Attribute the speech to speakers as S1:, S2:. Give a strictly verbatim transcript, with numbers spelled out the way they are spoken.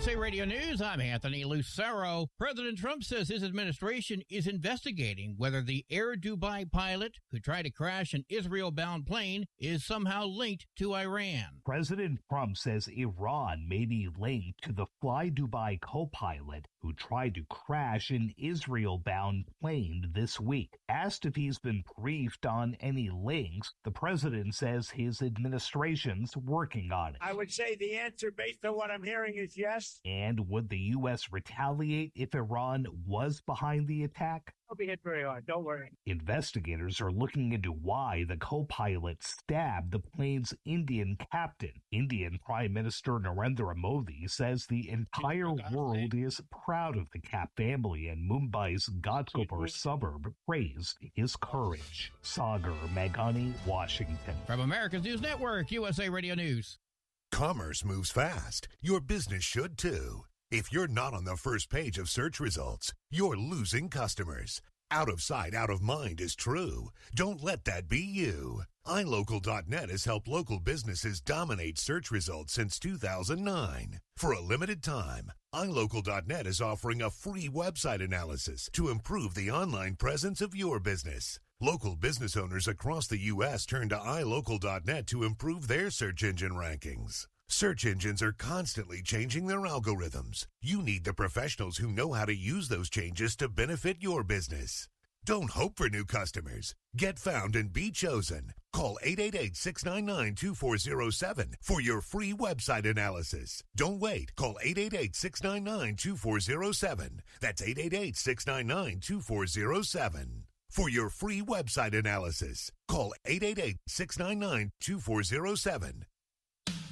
S1: S A Radio News, I'm Anthony Lucero. President Trump says his administration is investigating whether the Air Dubai pilot who tried to crash an Israel-bound plane is somehow linked to Iran.
S2: President Trump says Iran may be linked to the Fly Dubai co-pilot who tried to crash an Israel-bound plane this week. Asked if he's been briefed on any links, the president says his administration's working on it.
S3: I would say the answer, based on what I'm hearing, is yes.
S2: And would the U S retaliate if Iran was behind the attack?
S3: I'll be hit very hard. Don't worry.
S2: Investigators are looking into why the co-pilot stabbed the plane's Indian captain. Indian Prime Minister Narendra Modi says the entire world is proud of the Cap family, and Mumbai's Ghatkopar suburb praised his courage. Sagar Meghani, Washington.
S1: From America's News Network, U S A Radio News.
S4: Commerce moves fast. Your business should too. If you're not on the first page of search results, you're losing customers. Out of sight, out of mind is true. Don't let that be you. i local dot net has helped local businesses dominate search results since two thousand nine. For a limited time, i local dot net is offering a free website analysis to improve the online presence of your business. Local business owners across the U S turn to i local dot net to improve their search engine rankings. Search engines are constantly changing their algorithms. You need the professionals who know how to use those changes to benefit your business. Don't hope for new customers. Get found and be chosen. Call eight eight eight, six nine nine, two four zero seven for your free website analysis. Don't wait. Call eight eight eight, six nine nine, two four zero seven. That's eight eight eight, six nine nine, two four zero seven. For your free website analysis, call eight eight eight, six nine nine, two four zero seven.